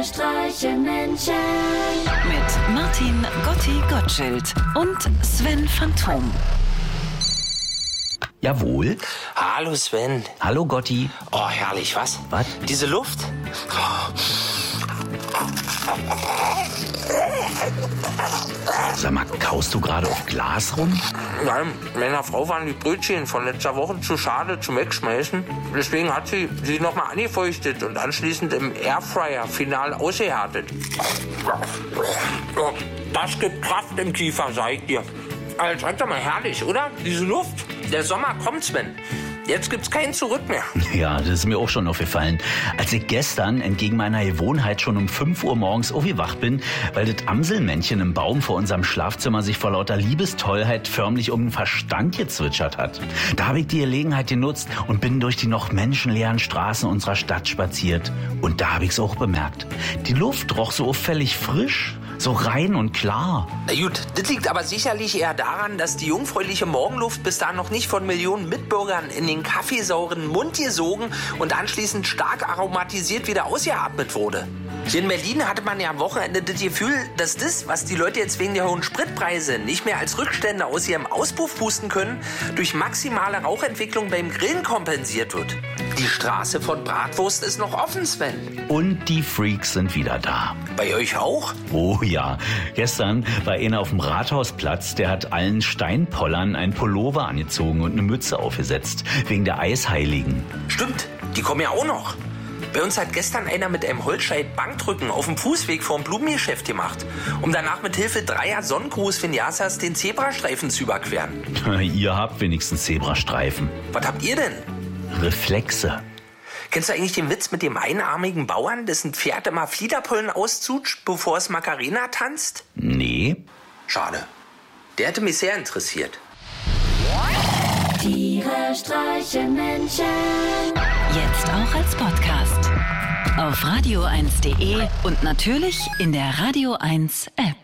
Streichelemännchen. Mit Martin Gotti Gottschild und Sven Phantom. Jawohl. Hallo Sven. Hallo Gotti. Oh, herrlich, was? Was? Diese Luft? Sag mal, kaust du gerade auf Glas rum? Nein, meiner Frau waren die Brötchen von letzter Woche zu schade zum Wegschmeißen. Deswegen hat sie nochmal angefeuchtet und anschließend im Airfryer final ausgehärtet. Das gibt Kraft im Kiefer, sag ich dir. Also, schreibt doch mal herrlich, oder? Diese Luft. Der Sommer kommt, Sven. Jetzt gibt's kein Zurück mehr. Ja, das ist mir auch schon aufgefallen. Als ich gestern entgegen meiner Gewohnheit schon um 5 Uhr morgens aufgewacht bin, weil das Amselmännchen im Baum vor unserem Schlafzimmer sich vor lauter Liebestollheit förmlich um den Verstand gezwitschert hat. Da habe ich die Gelegenheit genutzt und bin durch die noch menschenleeren Straßen unserer Stadt spaziert. Und da habe ich's auch bemerkt. Die Luft roch so auffällig frisch. So rein und klar. Na gut, das liegt aber sicherlich eher daran, dass die jungfräuliche Morgenluft bis dahin noch nicht von Millionen Mitbürgern in den kaffeesauren Mund gesogen und anschließend stark aromatisiert wieder ausgeatmet wurde. Hier in Berlin hatte man ja am Wochenende das Gefühl, dass das, was die Leute jetzt wegen der hohen Spritpreise nicht mehr als Rückstände aus ihrem Auspuff pusten können, durch maximale Rauchentwicklung beim Grillen kompensiert wird. Die Straße von Bratwurst ist noch offen, Sven. Und die Freaks sind wieder da. Bei euch auch? Oh ja, gestern war einer auf dem Rathausplatz, der hat allen Steinpollern einen Pullover angezogen und eine Mütze aufgesetzt, wegen der Eisheiligen. Stimmt, die kommen ja auch noch. Bei uns hat gestern einer mit einem Holzscheit Bankdrücken auf dem Fußweg vorm Blumengeschäft gemacht, um danach mit Hilfe 3 Sonnengruß-Vinyasas den Zebrastreifen zu überqueren. Ihr habt wenigstens Zebrastreifen. Was habt ihr denn? Reflexe. Kennst du eigentlich den Witz mit dem einarmigen Bauern, dessen Pferd immer Fliederpollen auszutscht, bevor es Macarena tanzt? Nee. Schade. Der hätte mich sehr interessiert. Tiere streichen Männchen. Jetzt auch als Podcast. Auf radio1.de und natürlich in der Radio 1 App.